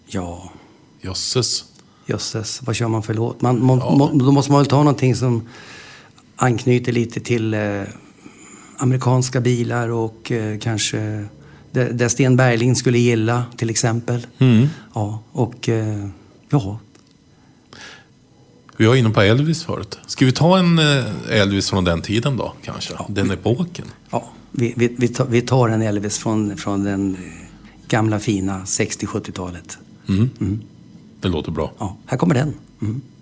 Ja. Jösses, vad kör man för låt? Då måste man väl ta någonting som anknyter lite till amerikanska bilar och kanske det Sten Bergling skulle gilla till exempel. Ja, och ja. Vi var inne på Elvis förut. Ska vi ta en Elvis från den tiden då kanske? Ja, den epoken. Ja, vi tar en Elvis från den gamla fina 60-70-talet. Det låter bra. Ja, här kommer den.